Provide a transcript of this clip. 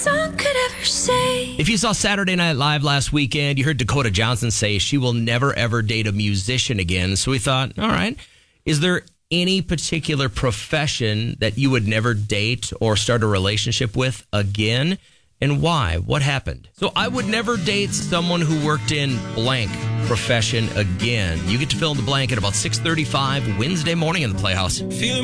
song could ever say. If you saw Saturday Night Live last weekend, you heard Dakota Johnson say she will never, ever date a musician again. So we thought, all right, is there any particular profession that you would never date or start a relationship with again? And why? What happened? So I would never date someone who worked in blank profession again. You get to fill in the blank at about 6:35 Wednesday morning in the Playhouse.